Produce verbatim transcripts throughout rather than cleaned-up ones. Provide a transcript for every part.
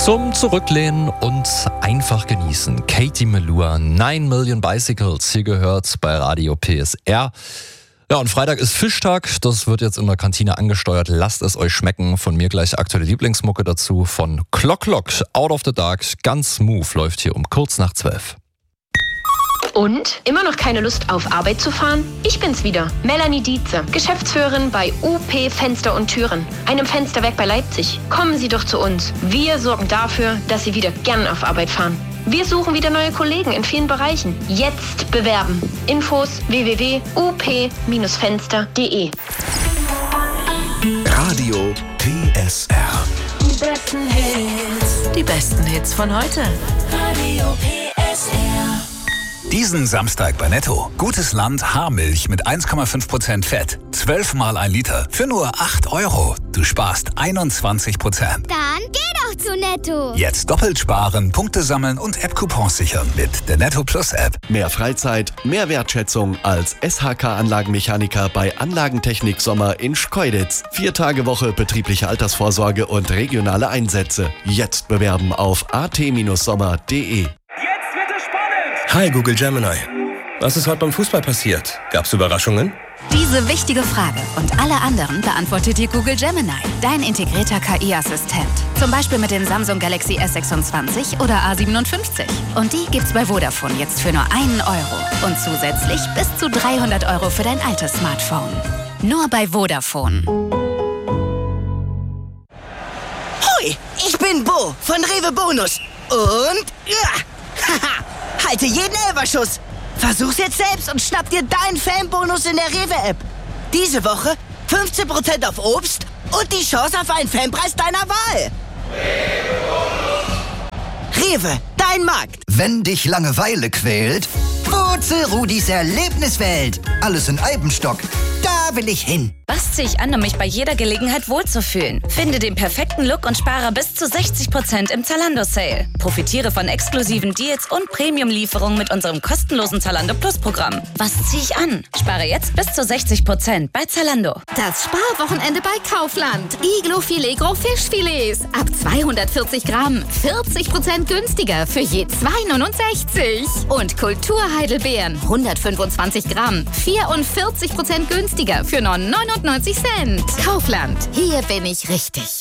Zum Zurücklehnen und einfach genießen. Katie Melua, nine Million Bicycles, hier gehört bei Radio P S R. Ja, und Freitag ist Fischtag, das wird jetzt in der Kantine angesteuert. Lasst es euch schmecken. Von mir gleich aktuelle Lieblingsmucke dazu von Clock Clock, Out of the Dark, ganz smooth, läuft hier um kurz nach zwölf. Und? Immer noch keine Lust auf Arbeit zu fahren? Ich bin's wieder, Melanie Dietze, Geschäftsführerin bei U P Fenster und Türen, einem Fensterwerk bei Leipzig. Kommen Sie doch zu uns. Wir sorgen dafür, dass Sie wieder gern auf Arbeit fahren. Wir suchen wieder neue Kollegen in vielen Bereichen. Jetzt bewerben. Infos w w w punkt u p Fenster punkt d e. Radio P S R. Die besten Hits. Die besten Hits von heute. Radio P S R. Diesen Samstag bei Netto. Gutes Land Haarmilch mit eins Komma fünf Prozent Fett. zwölf Mal ein Liter für nur acht Euro. Du sparst einundzwanzig Prozent. Dann geh doch zu Netto. Jetzt doppelt sparen, Punkte sammeln und App-Coupons sichern mit der Netto Plus App. Mehr Freizeit, mehr Wertschätzung als S H K-Anlagenmechaniker bei Anlagentechnik Sommer in Schkeuditz. Vier Tage Woche betriebliche Altersvorsorge und regionale Einsätze. Jetzt bewerben auf a t sommer punkt d e. Hi Google Gemini. Was ist heute beim Fußball passiert? Gab's Überraschungen? Diese wichtige Frage und alle anderen beantwortet dir Google Gemini, dein integrierter K I-Assistent. Zum Beispiel mit dem Samsung Galaxy S sechsundzwanzig oder A siebenundfünfzig. Und die gibt's bei Vodafone jetzt für nur einen Euro. Und zusätzlich bis zu dreihundert Euro für dein altes Smartphone. Nur bei Vodafone. Hoi, ich bin Bo von Rewe Bonus. Und... ja, haha! Halte jeden Elferschuss. Versuch's jetzt selbst und schnapp dir deinen Fanbonus in der Rewe-App. Diese Woche fünfzehn Prozent auf Obst und die Chance auf einen Fanpreis deiner Wahl. Rewe, dein Markt. Wenn dich Langeweile quält, wo zu Rudis Erlebniswelt. Alles in Eibenstock. Da will ich hin. Was ziehe ich an, um mich bei jeder Gelegenheit wohlzufühlen? Finde den perfekten Look und spare bis zu sechzig Prozent im Zalando-Sale. Profitiere von exklusiven Deals und Premium-Lieferungen mit unserem kostenlosen Zalando Plus-Programm. Was ziehe ich an? Spare jetzt bis zu sechzig Prozent bei Zalando. Das Sparwochenende bei Kaufland. Iglo Filet Gros Fischfilets. Ab zweihundertvierzig Gramm. vierzig Prozent günstiger für je zwei neunundsechzig. Und Kultur-Heidelbeeren. hundertfünfundzwanzig Gramm. vierundvierzig Prozent günstiger für nur neunundneunzig Cent. Kaufland. Hier bin ich richtig.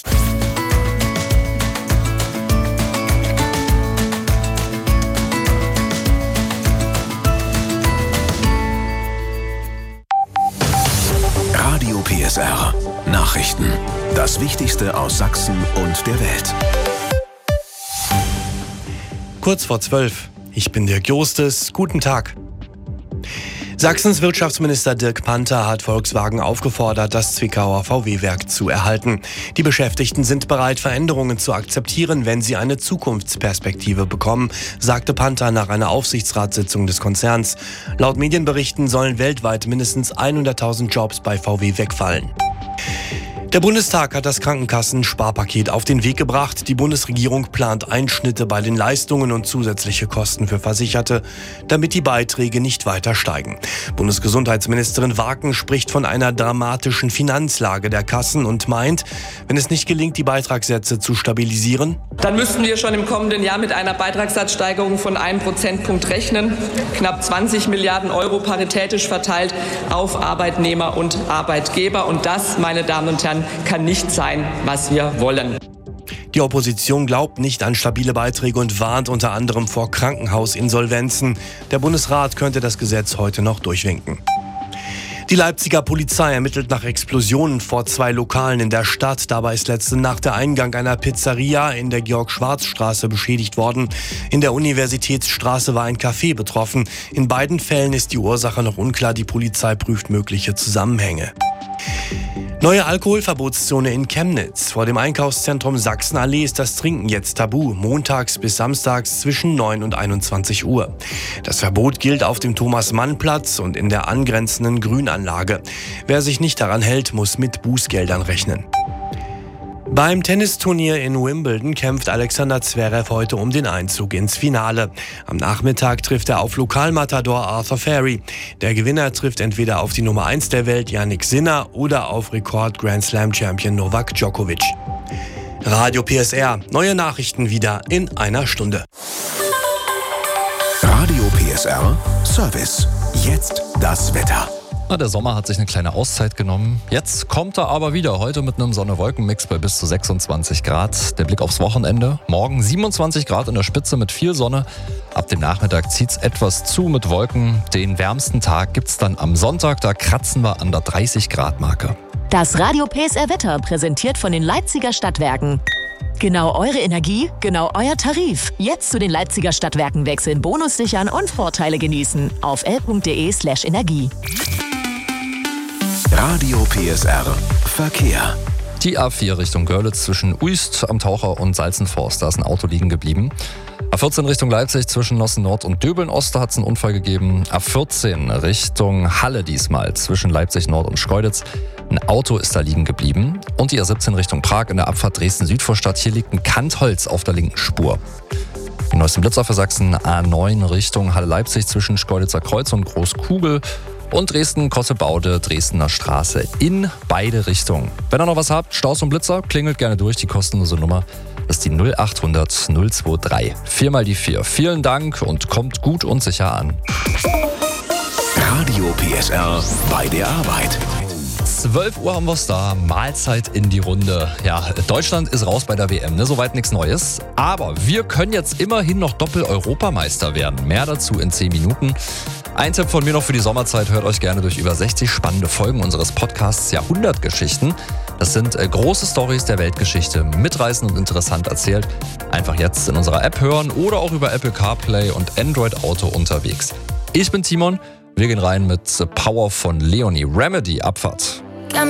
Radio P S R. Nachrichten. Das Wichtigste aus Sachsen und der Welt. Kurz vor zwölf. Ich bin Dirk Jostes. Guten Tag. Sachsens Wirtschaftsminister Dirk Panther hat Volkswagen aufgefordert, das Zwickauer V W-Werk zu erhalten. Die Beschäftigten sind bereit, Veränderungen zu akzeptieren, wenn sie eine Zukunftsperspektive bekommen, sagte Panther nach einer Aufsichtsratssitzung des Konzerns. Laut Medienberichten sollen weltweit mindestens hunderttausend Jobs bei V W wegfallen. Der Bundestag hat das Krankenkassen-Sparpaket auf den Weg gebracht. Die Bundesregierung plant Einschnitte bei den Leistungen und zusätzliche Kosten für Versicherte, damit die Beiträge nicht weiter steigen. Bundesgesundheitsministerin Waken spricht von einer dramatischen Finanzlage der Kassen und meint, wenn es nicht gelingt, die Beitragssätze zu stabilisieren, dann müssten wir schon im kommenden Jahr mit einer Beitragssatzsteigerung von einem Prozentpunkt rechnen. Knapp zwanzig Milliarden Euro paritätisch verteilt auf Arbeitnehmer und Arbeitgeber. Und das, meine Damen und Herren, kann nicht sein, was wir wollen. Die Opposition glaubt nicht an stabile Beiträge und warnt unter anderem vor Krankenhausinsolvenzen. Der Bundesrat könnte das Gesetz heute noch durchwinken. Die Leipziger Polizei ermittelt nach Explosionen vor zwei Lokalen in der Stadt. Dabei ist letzte Nacht der Eingang einer Pizzeria in der Georg-Schwarz-Straße beschädigt worden. In der Universitätsstraße war ein Café betroffen. In beiden Fällen ist die Ursache noch unklar. Die Polizei prüft mögliche Zusammenhänge. Neue Alkoholverbotszone in Chemnitz. Vor dem Einkaufszentrum Sachsenallee ist das Trinken jetzt tabu. Montags bis samstags zwischen neun und einundzwanzig Uhr. Das Verbot gilt auf dem Thomas-Mann-Platz und in der angrenzenden Grünanlage. Wer sich nicht daran hält, muss mit Bußgeldern rechnen. Beim Tennisturnier in Wimbledon kämpft Alexander Zverev heute um den Einzug ins Finale. Am Nachmittag trifft er auf Lokalmatador Arthur Ferry. Der Gewinner trifft entweder auf die Nummer eins der Welt, Jannik Sinner, oder auf Rekord-Grand Slam-Champion Novak Djokovic. Radio P S R. Neue Nachrichten wieder in einer Stunde. Radio P S R Service. Jetzt das Wetter. Na, der Sommer hat sich eine kleine Auszeit genommen. Jetzt kommt er aber wieder. Heute mit einem Sonne-Wolken-Mix bei bis zu sechsundzwanzig Grad. Der Blick aufs Wochenende. Morgen siebenundzwanzig Grad in der Spitze mit viel Sonne. Ab dem Nachmittag zieht es etwas zu mit Wolken. Den wärmsten Tag gibt es dann am Sonntag. Da kratzen wir an der dreißig Grad Marke. Das Radio P S R Wetter präsentiert von den Leipziger Stadtwerken. Genau eure Energie, genau euer Tarif. Jetzt zu den Leipziger Stadtwerken wechseln, Bonus sichern und Vorteile genießen. Auf l punkt de slash energie. Radio P S R Verkehr. Die A vier Richtung Görlitz zwischen Uist am Taucher und Salzenforst. Da ist ein Auto liegen geblieben. A vierzehn Richtung Leipzig zwischen Nossen Nord und Döbeln-Ost hat es einen Unfall gegeben. A vierzehn Richtung Halle diesmal zwischen Leipzig Nord und Schkeuditz. Ein Auto ist da liegen geblieben. Und die A siebzehn Richtung Prag in der Abfahrt Dresden-Südvorstadt. Hier liegt ein Kantholz auf der linken Spur. Die neuesten Blitzer für Sachsen. A neun Richtung Halle-Leipzig zwischen Schkeuditzer Kreuz und Großkugel. Und Dresden-Kottebaude, Dresdner Straße in beide Richtungen. Wenn ihr noch was habt, Staus und Blitzer, klingelt gerne durch. Die kostenlose Nummer ist die null acht hundert null drei drei. Viermal die vier. Vielen Dank und kommt gut und sicher an. Radio P S R bei der Arbeit. zwölf Uhr haben wir es da, Mahlzeit in die Runde. Ja, Deutschland ist raus bei der W M, ne? Soweit nichts Neues. Aber wir können jetzt immerhin noch Doppel-Europameister werden. Mehr dazu in zehn Minuten. Ein Tipp von mir noch für die Sommerzeit, hört euch gerne durch über sechzig spannende Folgen unseres Podcasts Jahrhundertgeschichten. Das sind äh, große Storys der Weltgeschichte, mitreißend und interessant erzählt. Einfach jetzt in unserer App hören oder auch über Apple CarPlay und Android Auto unterwegs. Ich bin Timon, wir gehen rein mit Power von Leonie Remedy, Abfahrt.